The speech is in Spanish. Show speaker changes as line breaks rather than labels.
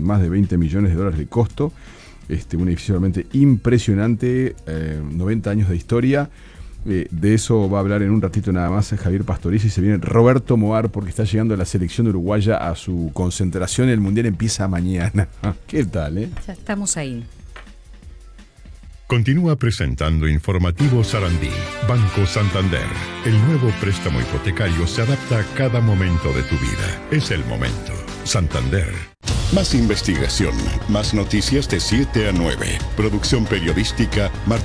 más de $20 millones de costo. Un edificio realmente impresionante, 90 años de historia. De eso va a hablar en un ratito nada más Javier Pastoriza, y se viene Roberto Moar porque está llegando la selección uruguaya a su concentración. El Mundial empieza mañana. ¿Qué tal,
Ya estamos ahí.
Continúa presentando Informativo Sarandí. Banco Santander. El nuevo préstamo hipotecario se adapta a cada momento de tu vida. Es el momento. Santander.
Más investigación, más noticias de 7 a 9. Producción periodística, Martín